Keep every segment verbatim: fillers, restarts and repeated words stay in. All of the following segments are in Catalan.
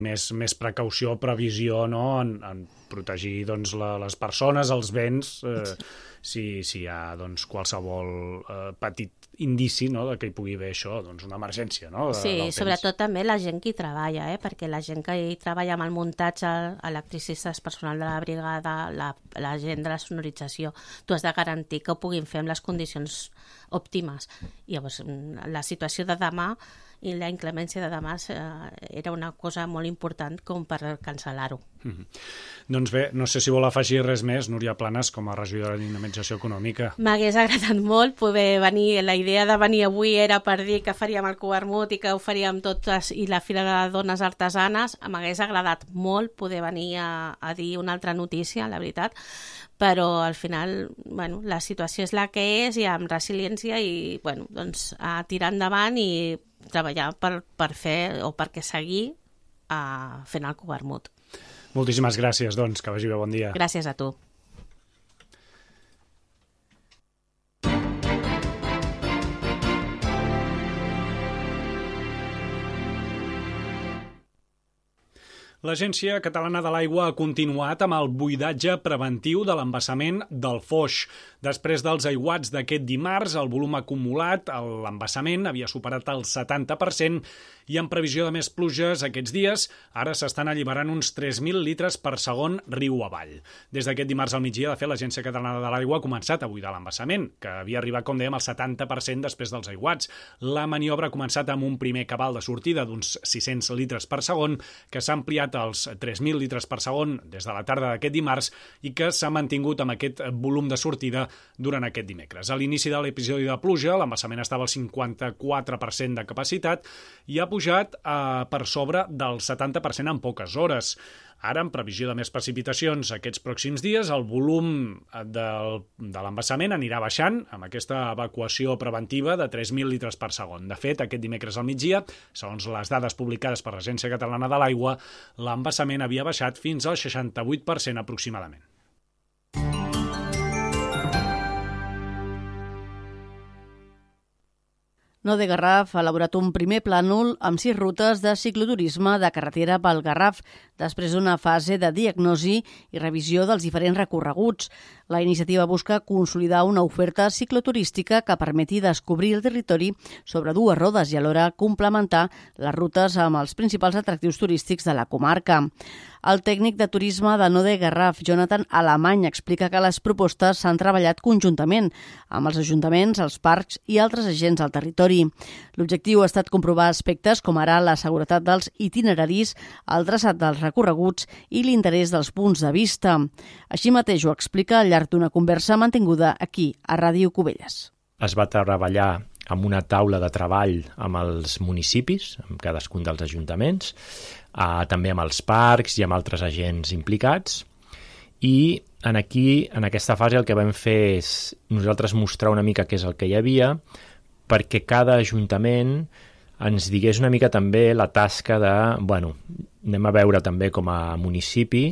més, més precaució, previsió, no?, en, en protegir doncs, la, les persones, els béns, eh, si, si hi ha doncs, qualsevol eh, petit indici, no?, de que hi pugui haver això, doncs una emergència, no?, de, sí, sobretot també la gent que hi treballa, eh? Perquè la gent que hi treballa amb el muntatge, electricistes, personal de la brigada, la, la gent de la sonorització, tu has de garantir que ho puguin fer amb les condicions òptimes. I llavors la situació de demà i la inclemència de demà eh, era una cosa molt important com per cancel·lar-ho. Mm-hmm. Doncs bé, no sé si vol afegir res més, Núria Planes, com a regidora de Dinamització Econòmica. M'hagués agradat molt poder venir, la idea de venir avui era per dir que faríem el Covermut i que ho faríem totes i la Fira de Dones Artesanes. M'hagués agradat molt poder venir a, a dir una altra notícia, la veritat, però al final, bueno, la situació és la que és i amb resiliència i, bueno, doncs a tirar endavant i treballar per, per fer o perquè seguir uh, fent el Covermut. Moltíssimes gràcies, doncs, que vagi bé, bon dia. Gràcies a tu. L'Agència Catalana de l'Aigua ha continuat amb el buidatge preventiu de l'embassament del Foix. Després dels aiguats d'aquest dimarts, el volum acumulat a l'embassament havia superat el setanta per cent i en previsió de més pluges aquests dies, ara s'estan alliberant uns tres mil litres per segon riu avall. Des d'aquest dimarts al migdia, de fet, l'Agència Catalana de l'Aigua ha començat a buidar l'embassament, que havia arribat, com dèiem, al setanta per cent després dels aiguats. La maniobra ha començat amb un primer cabal de sortida d'uns sis-cents litres per segon, que s'ha ampliat als tres mil litres per segon des de la tarda d'aquest dimarts i que s'ha mantingut amb aquest volum de sortida durant aquest dimecres. A l'inici de l'episodi de pluja, l'embassament estava al cinquanta-quatre per cent de capacitat i ha pujat eh, per sobre del setanta per cent en poques hores. Ara, en previsió de més precipitacions aquests pròxims dies, el volum del, de l'embassament anirà baixant amb aquesta evacuació preventiva de tres mil litres per segon. De fet, aquest dimecres al migdia, segons les dades publicades per l'Agència Catalana de l'Aigua, l'embassament havia baixat fins al seixanta-vuit per cent aproximadament. Node Garraf ha elaborat un primer plànol amb sis rutes de cicloturisme de carretera pel Garraf, després d'una fase de diagnosi i revisió dels diferents recorreguts. La iniciativa busca consolidar una oferta cicloturística que permeti descobrir el territori sobre dues rodes i alhora complementar les rutes amb els principals atractius turístics de la comarca. El tècnic de turisme de Node Garraf, Jonathan Alemany, explica que les propostes s'han treballat conjuntament amb els ajuntaments, els parcs i altres agents del territori. L'objectiu ha estat comprovar aspectes com ara la seguretat dels itineraris, el traçat dels recorreguts i l'interès dels punts de vista. Així mateix ho explica al llarg d'una conversa mantinguda aquí, a Ràdio Cubelles. Es va treballar amb una taula de treball amb els municipis, amb cadascun dels ajuntaments, eh, també amb els parcs i amb altres agents implicats. I en aquí, en aquesta fase, el que vam fer és nosaltres mostrar una mica què és el que hi havia, perquè cada ajuntament ens digués una mica també la tasca de, bueno, anem a veure també com a municipi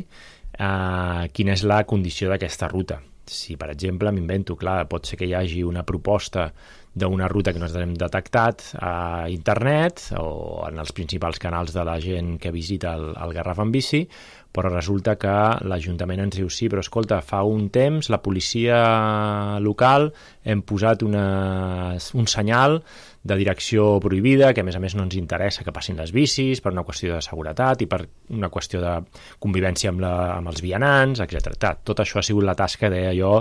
eh, quina és la condició d'aquesta ruta. Si, per exemple, m'invento, clar, pot ser que hi hagi una proposta d'una ruta que nosaltres hem detectat a internet o en els principals canals de la gent que visita el, el Garraf en bici, però resulta que l'Ajuntament ens diu sí, però escolta, fa un temps la policia local hem posat una, un senyal de direcció prohibida, que a més a més no ens interessa que passin les bicis per una qüestió de seguretat i per una qüestió de convivència amb, la, amb els vianants, etcètera. Tot això ha sigut la tasca d'allò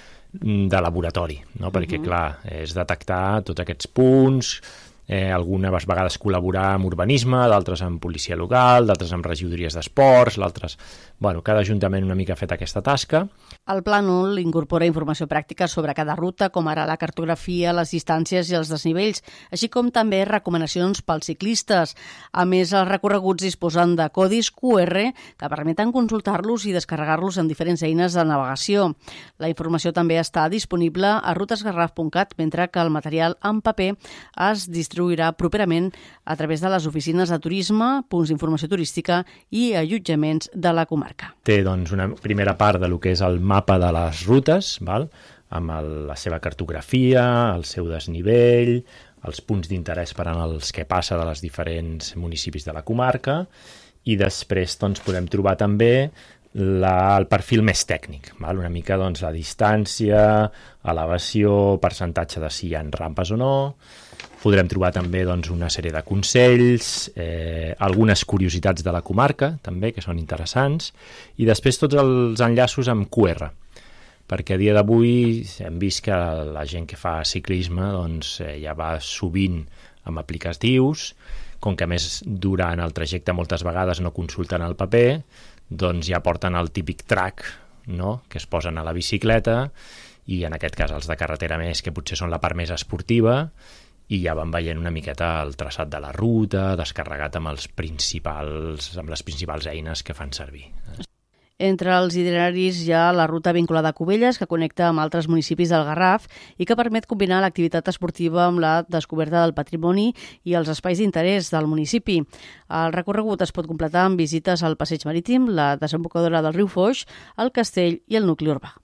de laboratori, no? Perquè, clar, és detectar tots aquests punts, eh, algunes vegades col·laborar amb urbanisme, d'altres amb policia local, d'altres amb regidories d'esports, l'altres... Bueno, cada ajuntament una mica ha fet aquesta tasca. El plànol incorpora informació pràctica sobre cada ruta, com ara la cartografia, les distàncies i els desnivells, així com també recomanacions pels ciclistes. A més, els recorreguts disposen de codis Q R que permeten consultar-los i descarregar-los en diferents eines de navegació. La informació també està disponible a rutesgarraf punt cat, mentre que el material en paper es distribuirà properament a través de les oficines de turisme, punts d'informació turística i allotjaments de la comarca. Té, doncs, una primera part de lo que és el mapa de les rutes, val? Amb el, la seva cartografia, el seu desnivell, els punts d'interès per als que passa de les diferents municipis de la comarca, i després doncs, podem trobar també la, el perfil més tècnic, val? Una mica doncs, la distància, elevació, percentatge de si hi ha rampes o no. Podrem trobar també doncs, una sèrie de consells, eh, algunes curiositats de la comarca, també, que són interessants, i després tots els enllaços amb Q R, perquè a dia d'avui hem vist que la gent que fa ciclisme doncs, eh, ja va sovint amb aplicatius, com que a més durant el trajecte moltes vegades no consulten el paper, doncs ja porten el típic track, no?, que es posen a la bicicleta, i en aquest cas els de carretera més, que potser són la part més esportiva, i ja van veient una miqueta el traçat de la ruta, descarregat amb, els principals, amb les principals eines que fan servir. Entre els itineraris hi ha la ruta vinculada a Cubelles, que connecta amb altres municipis del Garraf i que permet combinar l'activitat esportiva amb la descoberta del patrimoni i els espais d'interès del municipi. El recorregut es pot completar amb visites al passeig marítim, la desembocadura del riu Foix, el castell i el nucli urbà.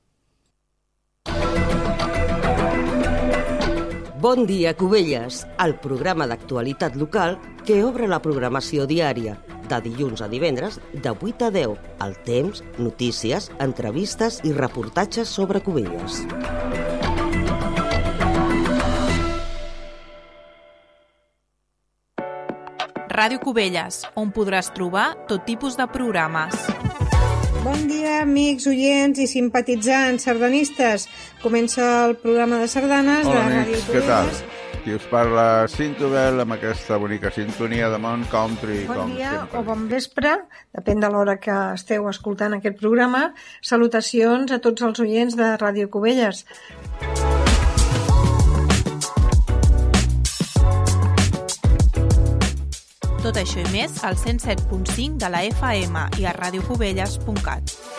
Bon dia, Cubelles, el programa d'actualitat local que obre la programació diària, de dilluns a divendres, de vuit a deu, el temps, notícies, entrevistes i reportatges sobre Cubelles. Ràdio Cubelles, on podràs trobar tot tipus de programes. Bon dia, amics, oients i simpatitzants sardanistes. Comença el programa de sardanes Hola, de Ràdio amics, què tal? Cubelles. Qui us parla, Cinto Bell, amb aquesta bonica sintonia de Mount Country. Bon com dia sempre. o bon vespre, depèn de l'hora que esteu escoltant aquest programa. Salutacions a tots els oients de Ràdio Cubelles. Tot això i més al cent set punt cinc de la F M i a radiocubelles punt cat.